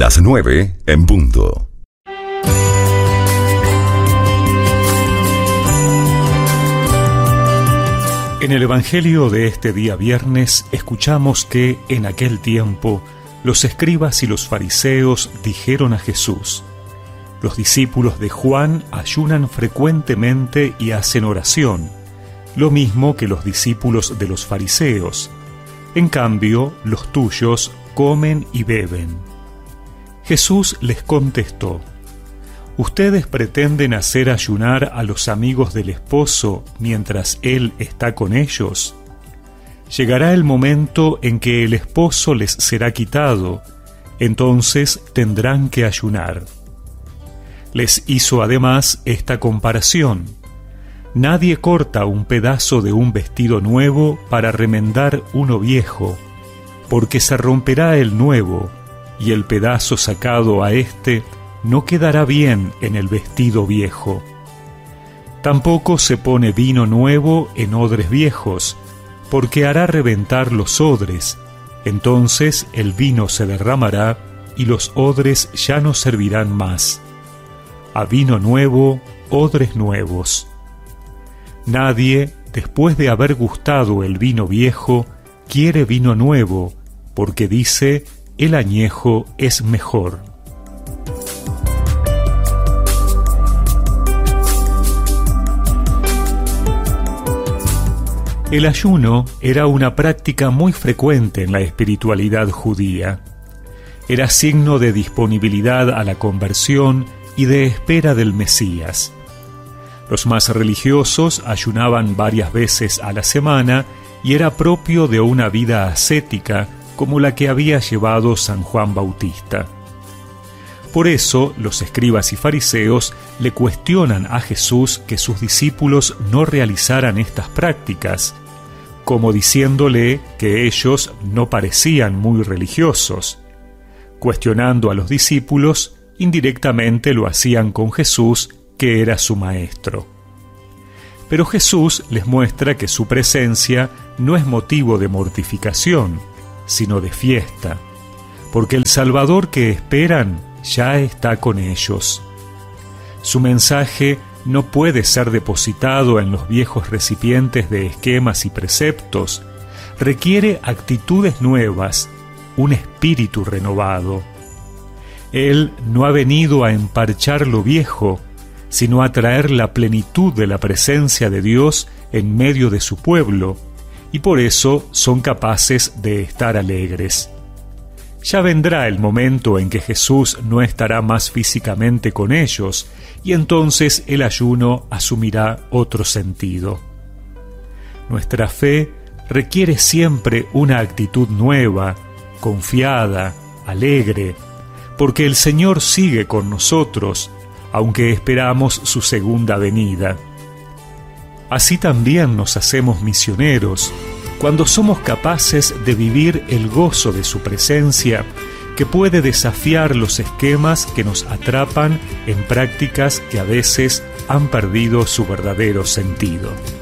Las 9 en punto. En el Evangelio de este día viernes escuchamos que en aquel tiempo los escribas y los fariseos dijeron a Jesús: los discípulos de Juan ayunan frecuentemente y hacen oración, lo mismo que los discípulos de los fariseos. En cambio, los tuyos comen y beben. Jesús les contestó: ¿ustedes pretenden hacer ayunar a los amigos del esposo mientras él está con ellos? Llegará el momento en que el esposo les será quitado, entonces tendrán que ayunar. Les hizo además esta comparación: nadie corta un pedazo de un vestido nuevo para remendar uno viejo, porque se romperá el nuevo, y el pedazo sacado a éste no quedará bien en el vestido viejo. Tampoco se pone vino nuevo en odres viejos, porque hará reventar los odres, entonces el vino se derramará y los odres ya no servirán más. A vino nuevo, odres nuevos. Nadie, después de haber gustado el vino viejo, quiere vino nuevo, porque dice: el añejo es mejor. El ayuno era una práctica muy frecuente en la espiritualidad judía. Era signo de disponibilidad a la conversión y de espera del Mesías. Los más religiosos ayunaban varias veces a la semana y era propio de una vida ascética como la que había llevado San Juan Bautista. Por eso, los escribas y fariseos le cuestionan a Jesús que sus discípulos no realizaran estas prácticas, como diciéndole que ellos no parecían muy religiosos. Cuestionando a los discípulos, indirectamente lo hacían con Jesús, que era su maestro. Pero Jesús les muestra que su presencia no es motivo de mortificación, sino de fiesta, porque el Salvador que esperan ya está con ellos. Su mensaje no puede ser depositado en los viejos recipientes de esquemas y preceptos. Requiere actitudes nuevas, un espíritu renovado. Él no ha venido a emparchar lo viejo, sino a traer la plenitud de la presencia de Dios en medio de su pueblo, y por eso son capaces de estar alegres. Ya vendrá el momento en que Jesús no estará más físicamente con ellos, y entonces el ayuno asumirá otro sentido. Nuestra fe requiere siempre una actitud nueva, confiada, alegre, porque el Señor sigue con nosotros, aunque esperamos su segunda venida. Así también nos hacemos misioneros, cuando somos capaces de vivir el gozo de su presencia, que puede desafiar los esquemas que nos atrapan en prácticas que a veces han perdido su verdadero sentido.